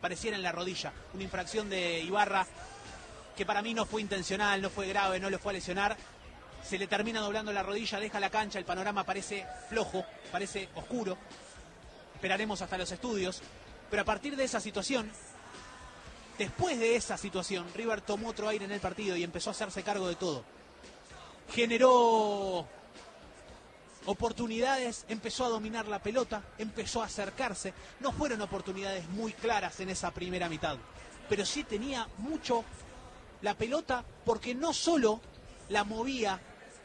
apareciera en la rodilla. Una infracción de Ibarra que para mí no fue intencional, no fue grave, no le fue a lesionar. Se le termina doblando la rodilla, deja la cancha, el panorama parece flojo, parece oscuro. Esperaremos hasta los estudios. Pero a partir de esa situación, después de esa situación, River tomó otro aire en el partido y empezó a hacerse cargo de todo. Generó oportunidades, empezó a dominar la pelota, empezó a acercarse. No fueron oportunidades muy claras en esa primera mitad, pero sí tenía mucho la pelota porque no solo la movía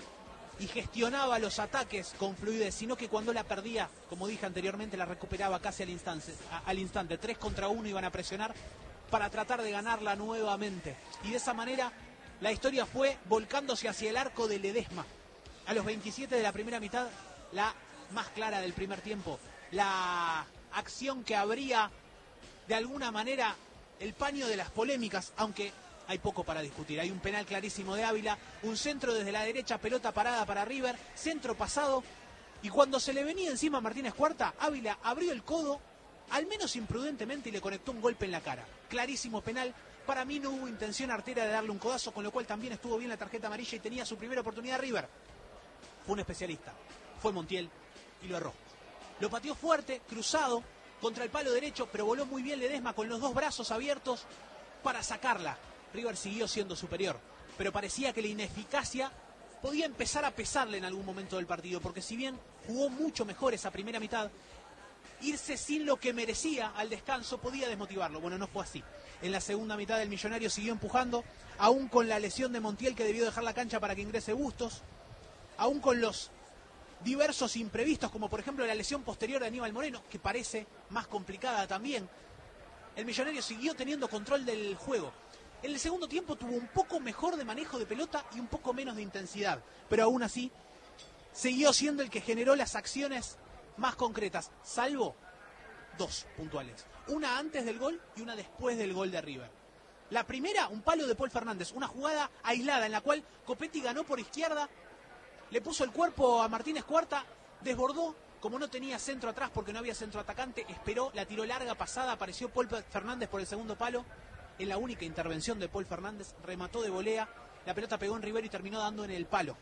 y gestionaba los ataques con fluidez, sino que cuando la perdía, como dije anteriormente, la recuperaba casi al instante. 3 contra 1 iban a presionar para tratar de ganarla nuevamente. Y de esa manera la historia fue volcándose hacia el arco de Ledesma. A los 27 de la primera mitad, la más clara del primer tiempo, la acción que abría de alguna manera el paño de las polémicas, aunque hay poco para discutir. Hay un penal clarísimo de Ávila, un centro desde la derecha, pelota parada para River, centro pasado, y cuando se le venía encima a Martínez Cuarta, Ávila abrió el codo, al menos imprudentemente, y le conectó un golpe en la cara. Clarísimo penal. Para mí no hubo intención artera de darle un codazo, con lo cual también estuvo bien la tarjeta amarilla y tenía su primera oportunidad River. Fue un especialista, fue Montiel y lo erró. Lo pateó fuerte, cruzado, contra el palo derecho, pero voló muy bien Ledesma con los dos brazos abiertos para sacarla. River siguió siendo superior, pero parecía que la ineficacia podía empezar a pesarle en algún momento del partido, porque si bien jugó mucho mejor esa primera mitad, irse sin lo que merecía al descanso podía desmotivarlo. Bueno, no fue así. En la segunda mitad el Millonario siguió empujando, aún con la lesión de Montiel que debió dejar la cancha para que ingrese Bustos, aún con los diversos imprevistos, como por ejemplo la lesión posterior de Aníbal Moreno, que parece más complicada también. El Millonario siguió teniendo control del juego. En el segundo tiempo tuvo un poco mejor de manejo de pelota y un poco menos de intensidad, pero aún así siguió siendo el que generó las acciones más concretas, salvo 2 puntuales. Una antes del gol y una después del gol de River. La primera, un palo de Paul Fernández, una jugada aislada en la cual Copetti ganó por izquierda, le puso el cuerpo a Martínez Cuarta, desbordó, como no tenía centro atrás porque no había centro atacante, esperó, la tiró larga, pasada, apareció Paul Fernández por el segundo palo. En la única intervención de Paul Fernández, remató de volea, la pelota pegó en Rivero y terminó dando en el palo.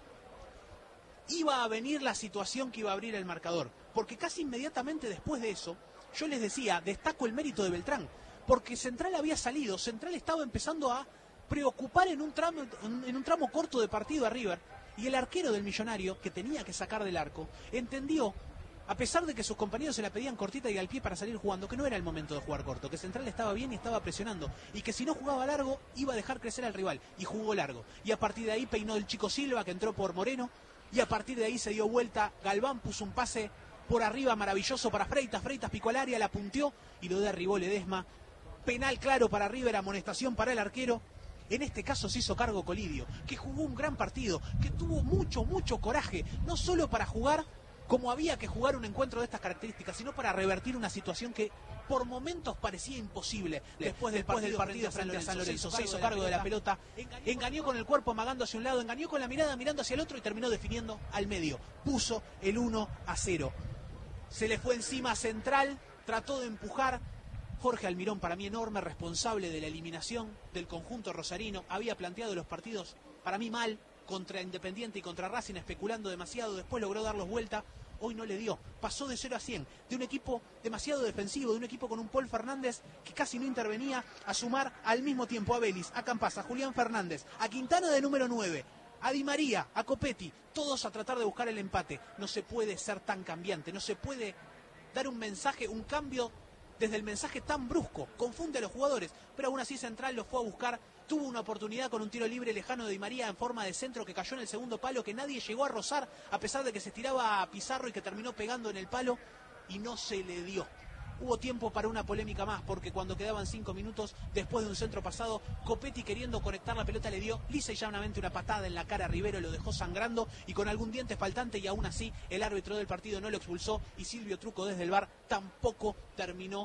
Iba a venir la situación que iba a abrir el marcador, porque casi inmediatamente después de eso, yo les decía, destaco el mérito de Beltrán, porque Central había salido, Central estaba empezando a preocupar en un tramo corto de partido a River, y el arquero del Millonario, que tenía que sacar del arco, entendió, a pesar de que sus compañeros se la pedían cortita y al pie para salir jugando, que no era el momento de jugar corto, que Central estaba bien y estaba presionando, y que si no jugaba largo, iba a dejar crecer al rival, y jugó largo. Y a partir de ahí peinó el Chico Silva, que entró por Moreno, y a partir de ahí se dio vuelta, Galván puso un pase por arriba maravilloso para Freitas, Freitas picó al área, la punteó, y lo derribó Ledesma. Penal claro para River, amonestación para el arquero. En este caso se hizo cargo Colidio, que jugó un gran partido, que tuvo mucho coraje, no solo para jugar como había que jugar un encuentro de estas características, sino para revertir una situación que por momentos parecía imposible. Después del partido frente a San Lorenzo, se hizo cargo de la pelota, engañó con el cuerpo amagando hacia un lado, engañó con la mirada mirando hacia el otro y terminó definiendo al medio. Puso el 1-0. Se le fue encima a Central, trató de empujar. Jorge Almirón, para mí enorme responsable de la eliminación del conjunto rosarino, había planteado los partidos para mí mal, contra Independiente y contra Racing, especulando demasiado, después logró darlos vuelta, hoy no le dio, pasó de 0 a 100, de un equipo demasiado defensivo, de un equipo con un Paul Fernández que casi no intervenía, a sumar al mismo tiempo a Vélez, a Campas, a Julián Fernández, a Quintana de número 9, a Di María, a Copetti, todos a tratar de buscar el empate. No se puede ser tan cambiante, no se puede dar un mensaje, un cambio desde el mensaje tan brusco, confunde a los jugadores, pero aún así Central lo fue a buscar, tuvo una oportunidad con un tiro libre lejano de Di María en forma de centro que cayó en el segundo palo, que nadie llegó a rozar, a pesar de que se estiraba a Pizarro y que terminó pegando en el palo, y no se le dio. Hubo tiempo para una polémica más, porque cuando quedaban 5 minutos, después de un centro pasado, Copetti queriendo conectar la pelota le dio lisa y llanamente una patada en la cara a Rivero, lo dejó sangrando y con algún diente faltante, y aún así el árbitro del partido no lo expulsó y Silvio Truco desde el VAR tampoco terminó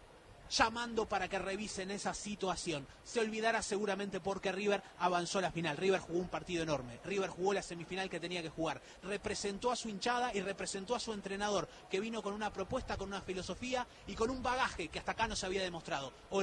llamando para que revisen esa situación. Se olvidará seguramente porque River avanzó a la final. River jugó un partido enorme. River jugó la semifinal que tenía que jugar. Representó a su hinchada y representó a su entrenador, que vino con una propuesta, con una filosofía y con un bagaje que hasta acá no se había demostrado. Hoy